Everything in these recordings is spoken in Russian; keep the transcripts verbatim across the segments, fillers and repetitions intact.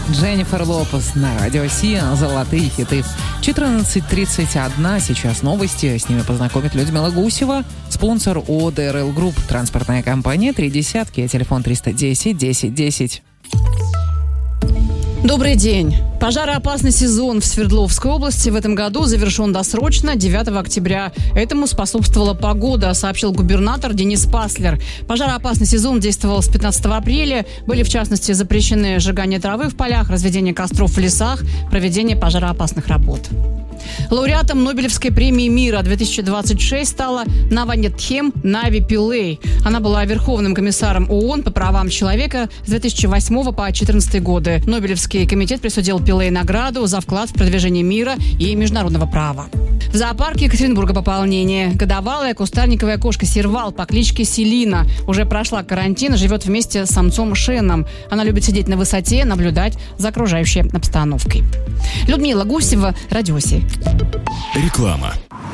Дженнифер Лопес на Радио Си. Золотые хиты. четырнадцать тридцать один. Сейчас новости. С ними познакомит Людмила Гусева. Спонсор ООО ди эр эл Group. Транспортная компания «Три десятки». Телефон триста десять десять десять. Добрый день. Пожароопасный сезон в Свердловской области в этом году завершен досрочно девятого октября. Этому способствовала погода, сообщил губернатор Денис Паслер. Пожароопасный сезон действовал с пятнадцатого апреля. Были, в частности, запрещены сжигание травы в полях, разведение костров в лесах, проведение пожароопасных работ. Лауреатом Нобелевской премии мира две тысячи двадцать шесть стала Наванетхем Нави Пиллей. Она была Верховным комиссаром ООН по правам человека с две тысячи восьмого по две тысячи четырнадцатый годы. Нобелевский комитет присудил Пиллей награду за вклад в продвижение мира и международного права. В зоопарке Екатеринбурга пополнение. Годовалая кустарниковая кошка Сервал по кличке Селина уже прошла карантин и живет вместе с самцом Шеном. Она любит сидеть на высоте, наблюдать за окружающей обстановкой. Людмила Гусева, Радио Си. Реклама.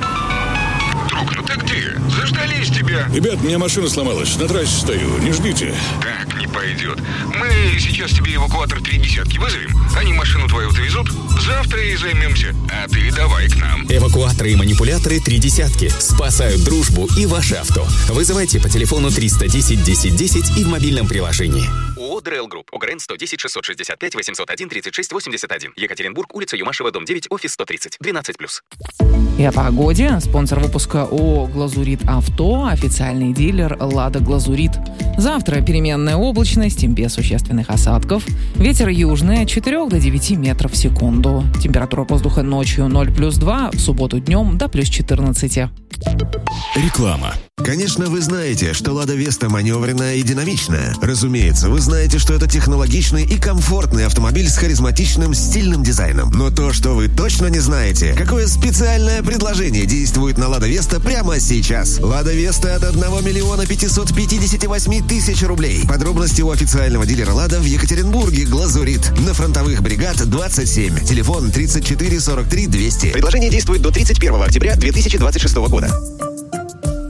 Друг, ну ты где? Заждались тебя. Ребят, у меня машина сломалась. На трассе стою. Не ждите. Так не пойдет. Мы сейчас тебе эвакуатор три десятки вызовем. Они машину твою довезут. Завтра и займемся. А ты давай к нам. Эвакуаторы и манипуляторы три десятки. Спасают дружбу и ваше авто. Вызывайте по телефону триста десять десять десять и в мобильном приложении. ООО ди эр эл Group. ОГРН сто десять шестьсот шестьдесят пять восемьсот один тридцать шесть восемьдесят один. Екатеринбург, улица Юмашева, дом девять, офис сто тридцать. двенадцать плюс. И о погоде. Спонсор выпуска ООО «Глазурит Авто», официальный дилер «Лада Глазурит». Завтра переменная облачность, без существенных осадков. Ветер южный от четырёх до девяти метров в секунду. Температура воздуха ночью ноль плюс два, в субботу днем до плюс четырнадцати. Реклама. Конечно, вы знаете, что «Лада Веста» маневренная и динамичная. Разумеется, вы знаете, что это технологичный и комфортный автомобиль с харизматичным стильным дизайном. Но то, что вы точно не знаете, какое специальное предложение действует на «Лада Веста» прямо сейчас. «Лада Веста» от одного миллиона пятисот пятидесяти восьми тысяч рублей. Подробности у официального дилера «Лада» в Екатеринбурге, «Глазурит». На Фронтовых бригад двадцать семь. Телефон тридцать четыре сорок три двести. Предложение действует до тридцать первого октября две тысячи двадцать шестого года.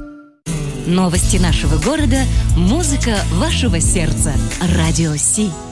Новости нашего города, музыка вашего сердца. Радио Си.